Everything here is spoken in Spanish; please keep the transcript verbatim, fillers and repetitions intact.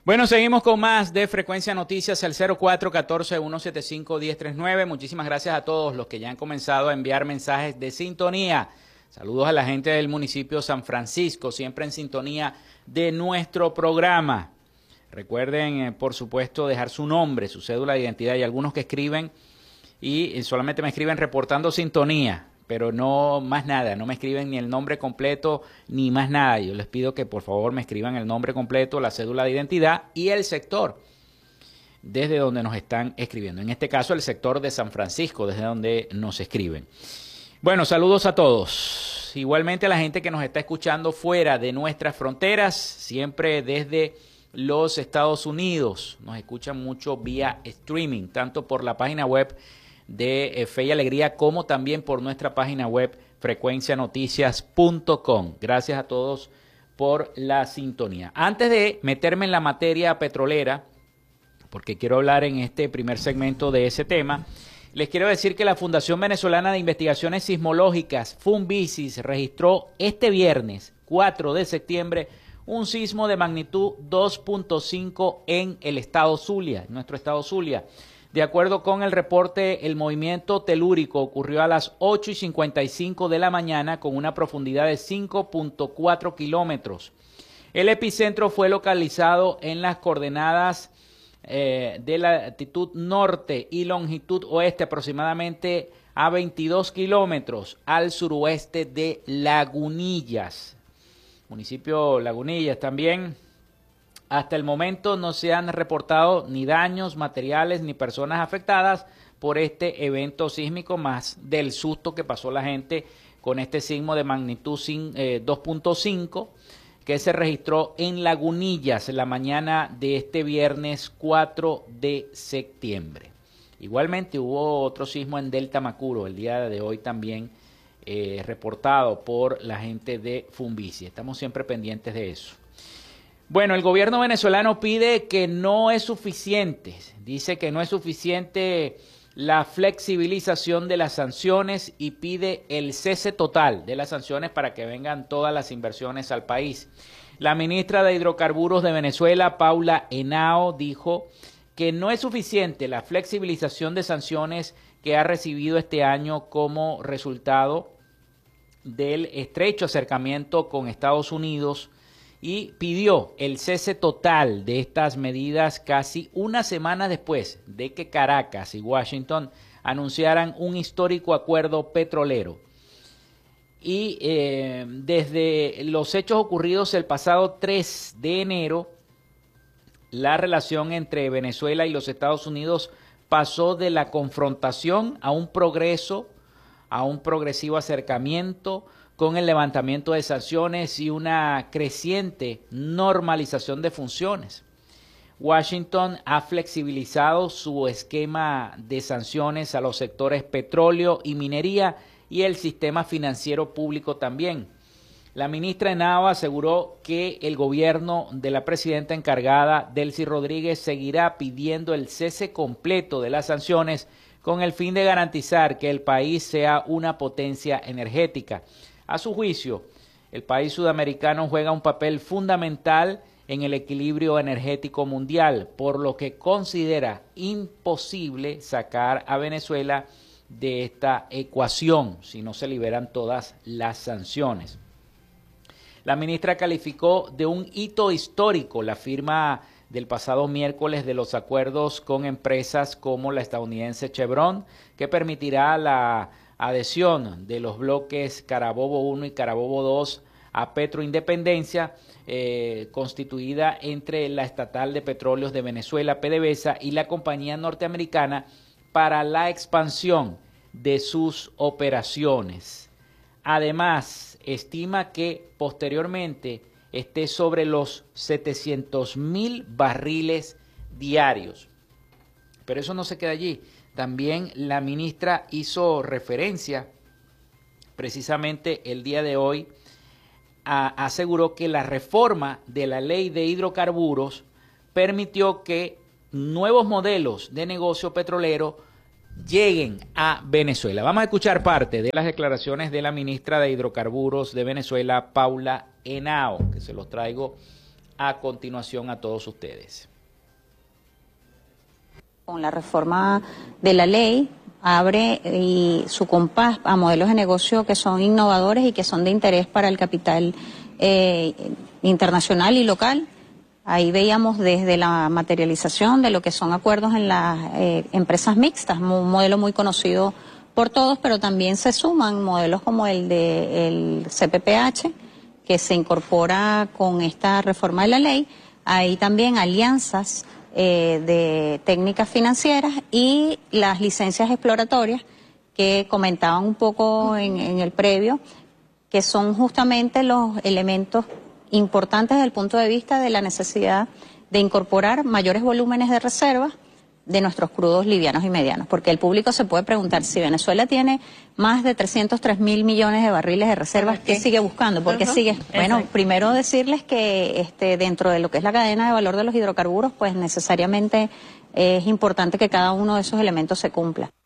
Bueno, seguimos con más de Frecuencia Noticias, el cero cuatro uno cuatro, uno siete cinco, uno cero tres nueve. Muchísimas gracias a todos los que ya han comenzado a enviar mensajes de sintonía. Saludos a la gente del municipio San Francisco, siempre en sintonía de nuestro programa. Recuerden, eh, por supuesto, dejar su nombre, su cédula de identidad. Hay algunos que escriben y eh, solamente me escriben reportando sintonía, pero no más nada, no me escriben ni el nombre completo ni más nada. Yo les pido que por favor me escriban el nombre completo, la cédula de identidad y el sector desde donde nos están escribiendo. En este caso, el sector de San Francisco, desde donde nos escriben. Bueno, saludos a todos. Igualmente a la gente que nos está escuchando fuera de nuestras fronteras, siempre desde los Estados Unidos. Nos escuchan mucho vía streaming, tanto por la página web de Fe y Alegría como también por nuestra página web frecuencia noticias punto com. Gracias a todos por la sintonía. Antes de meterme en la materia petrolera, porque quiero hablar en este primer segmento de ese tema, les quiero decir que la Fundación Venezolana de Investigaciones Sismológicas, FUNVISIS, registró este viernes cuatro de septiembre un sismo de magnitud dos punto cinco en el estado Zulia, en nuestro estado Zulia. De acuerdo con el reporte, el movimiento telúrico ocurrió a las ocho y cincuenta y cinco de la mañana con una profundidad de cinco punto cuatro kilómetros. El epicentro fue localizado en las coordenadas eh, de la latitud norte y longitud oeste, aproximadamente a veintidós kilómetros al suroeste de Lagunillas. Municipio Lagunillas también. Hasta el momento no se han reportado ni daños materiales ni personas afectadas por este evento sísmico, más del susto que pasó la gente con este sismo de magnitud dos punto cinco que se registró en Lagunillas la mañana de este viernes cuatro de septiembre. Igualmente hubo otro sismo en Delta Macuro el día de hoy también eh, reportado por la gente de FUNVISIS. Estamos siempre pendientes de eso. Bueno, el gobierno venezolano pide que no es suficiente, dice que no es suficiente la flexibilización de las sanciones y pide el cese total de las sanciones para que vengan todas las inversiones al país. La ministra de Hidrocarburos de Venezuela, Paula Henao, dijo que no es suficiente la flexibilización de sanciones que ha recibido este año como resultado del estrecho acercamiento con Estados Unidos, y pidió el cese total de estas medidas casi una semana después de que Caracas y Washington anunciaran un histórico acuerdo petrolero. Y eh, desde los hechos ocurridos el pasado tres de enero, la relación entre Venezuela y los Estados Unidos pasó de la confrontación a un progreso, a un progresivo acercamiento, con el levantamiento de sanciones y una creciente normalización de funciones. Washington ha flexibilizado su esquema de sanciones a los sectores petróleo y minería y el sistema financiero público también. La ministra Henao aseguró que el gobierno de la presidenta encargada, Delcy Rodríguez, seguirá pidiendo el cese completo de las sanciones con el fin de garantizar que el país sea una potencia energética. A su juicio, el país sudamericano juega un papel fundamental en el equilibrio energético mundial, por lo que considera imposible sacar a Venezuela de esta ecuación si no se liberan todas las sanciones. La ministra calificó de un hito histórico la firma del pasado miércoles de los acuerdos con empresas como la estadounidense Chevron, que permitirá la adhesión de los bloques Carabobo uno y Carabobo dos a Petroindependencia, eh, constituida entre la Estatal de Petróleos de Venezuela, PDVSA, y la compañía norteamericana para la expansión de sus operaciones. Además, estima que posteriormente esté sobre los setecientos mil barriles diarios. Pero eso no se queda allí. También la ministra hizo referencia, precisamente el día de hoy, a, aseguró que la reforma de la ley de hidrocarburos permitió que nuevos modelos de negocio petrolero lleguen a Venezuela. Vamos a escuchar parte de las declaraciones de la ministra de Hidrocarburos de Venezuela, Paula Henao, que se los traigo a continuación a todos ustedes. Con la reforma de la ley abre y su compás a modelos de negocio que son innovadores y que son de interés para el capital eh, internacional y local. Ahí veíamos desde la materialización de lo que son acuerdos en las eh, empresas mixtas, un modelo muy conocido por todos, pero también se suman modelos como el de el C P P H, que se incorpora con esta reforma de la ley. Hay también alianzas eh, de técnicas financieras y las licencias exploratorias que comentaban un poco en, en el previo, que son justamente los elementos importantes desde el punto de vista de la necesidad de incorporar mayores volúmenes de reservas de nuestros crudos livianos y medianos, porque el público se puede preguntar si Venezuela tiene más de trescientos tres mil millones de barriles de reservas, ¿qué sigue buscando? ¿Por qué uh-huh. sigue? Bueno, Exacto. primero decirles que este, dentro de lo que es la cadena de valor de los hidrocarburos, pues necesariamente es importante que cada uno de esos elementos se cumpla.